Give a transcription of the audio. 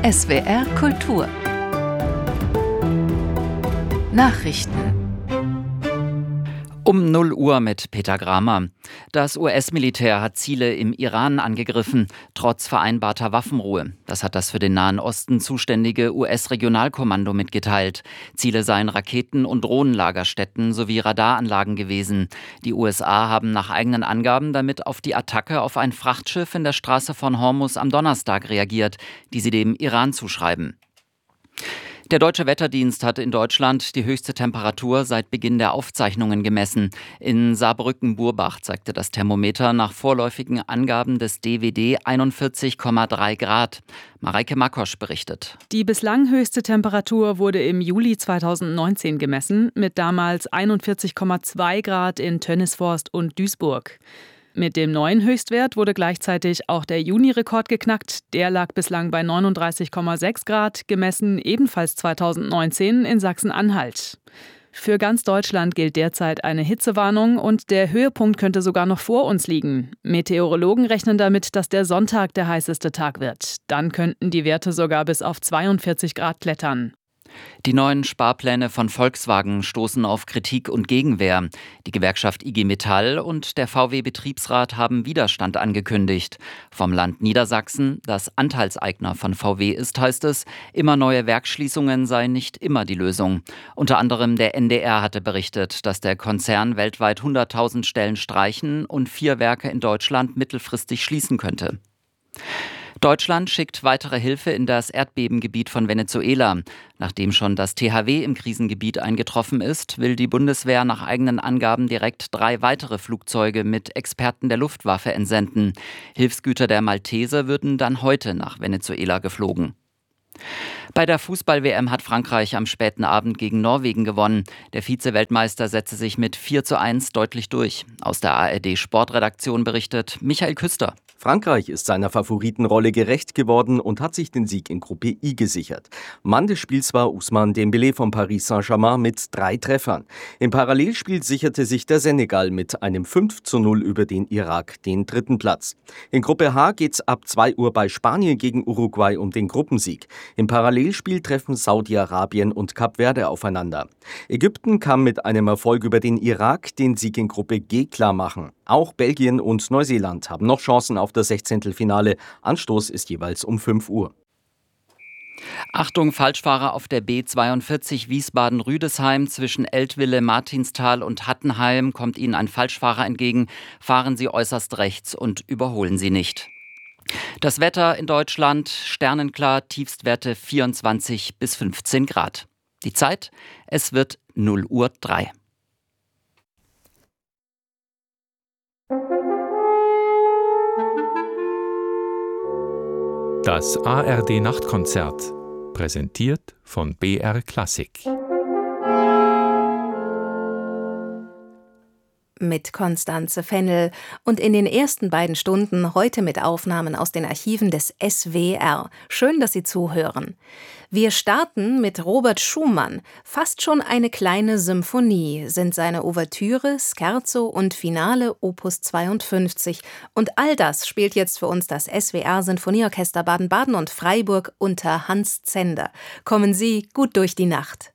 SWR Kultur Nachrichten Um 0 Uhr mit Peter Gramer. Das US-Militär hat Ziele im Iran angegriffen, trotz vereinbarter Waffenruhe. Das hat das für den Nahen Osten zuständige US-Regionalkommando mitgeteilt. Ziele seien Raketen- und Drohnenlagerstätten sowie Radaranlagen gewesen. Die USA haben nach eigenen Angaben damit auf die Attacke auf ein Frachtschiff in der Straße von Hormuz am Donnerstag reagiert, die sie dem Iran zuschreiben. Der Deutsche Wetterdienst hat in Deutschland die höchste Temperatur seit Beginn der Aufzeichnungen gemessen. In Saarbrücken-Burbach zeigte das Thermometer nach vorläufigen Angaben des DWD 41,3 Grad. Mareike Makosch berichtet. Die bislang höchste Temperatur wurde im Juli 2019 gemessen, mit damals 41,2 Grad in Tönnisvorst und Duisburg. Mit dem neuen Höchstwert wurde gleichzeitig auch der Juni-Rekord geknackt. Der lag bislang bei 39,6 Grad, gemessen ebenfalls 2019 in Sachsen-Anhalt. Für ganz Deutschland gilt derzeit eine Hitzewarnung und der Höhepunkt könnte sogar noch vor uns liegen. Meteorologen rechnen damit, dass der Sonntag der heißeste Tag wird. Dann könnten die Werte sogar bis auf 42 Grad klettern. Die neuen Sparpläne von Volkswagen stoßen auf Kritik und Gegenwehr. Die Gewerkschaft IG Metall und der VW-Betriebsrat haben Widerstand angekündigt. Vom Land Niedersachsen, das Anteilseigner von VW ist, heißt es, immer neue Werksschließungen seien nicht immer die Lösung. Unter anderem der NDR hatte berichtet, dass der Konzern weltweit 100.000 Stellen streichen und 4 Werke in Deutschland mittelfristig schließen könnte. Deutschland schickt weitere Hilfe in das Erdbebengebiet von Venezuela. Nachdem schon das THW im Krisengebiet eingetroffen ist, will die Bundeswehr nach eigenen Angaben direkt 3 weitere Flugzeuge mit Experten der Luftwaffe entsenden. Hilfsgüter der Malteser würden dann heute nach Venezuela geflogen. Bei der Fußball-WM hat Frankreich am späten Abend gegen Norwegen gewonnen. Der Vize-Weltmeister setzte sich mit 4:1 deutlich durch. Aus der ARD-Sportredaktion berichtet Michael Küster. Frankreich ist seiner Favoritenrolle gerecht geworden und hat sich den Sieg in Gruppe I gesichert. Mann des Spiels war Ousmane Dembélé von Paris Saint-Germain mit 3 Treffern. Im Parallelspiel sicherte sich der Senegal mit einem 5:0 über den Irak den 3. Platz. In Gruppe H geht's ab 2 Uhr bei Spanien gegen Uruguay um den Gruppensieg. Im Parallelspiel treffen Saudi-Arabien und Kap Verde aufeinander. Ägypten kann mit einem Erfolg über den Irak den Sieg in Gruppe G klar machen. Auch Belgien und Neuseeland haben noch Chancen auf das Sechzehntelfinale. Anstoß ist jeweils um 5 Uhr. Achtung, Falschfahrer auf der B42 Wiesbaden-Rüdesheim zwischen Eltville, Martinsthal und Hattenheim. Kommt Ihnen ein Falschfahrer entgegen, fahren Sie äußerst rechts und überholen Sie nicht. Das Wetter in Deutschland sternenklar, Tiefstwerte 24 bis 15 Grad. Die Zeit, es wird 0:03 Uhr. Das ARD-Nachtkonzert, präsentiert von BR Klassik. Mit Constanze Fennel und in den ersten beiden Stunden heute mit Aufnahmen aus den Archiven des SWR. Schön, dass Sie zuhören. Wir starten mit Robert Schumann. Fast schon eine kleine Symphonie sind seine Ouvertüre, Scherzo und Finale Opus 52. Und all das spielt jetzt für uns das SWR Sinfonieorchester Baden-Baden und Freiburg unter Hans Zender. Kommen Sie gut durch die Nacht.